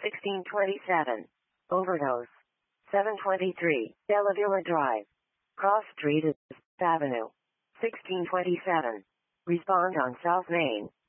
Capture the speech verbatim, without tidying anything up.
sixteen twenty-seven. Overdose. seven twenty-three. Bellavilla Drive. Cross Street is Avenue. sixteen twenty-seven. Respond on South Main.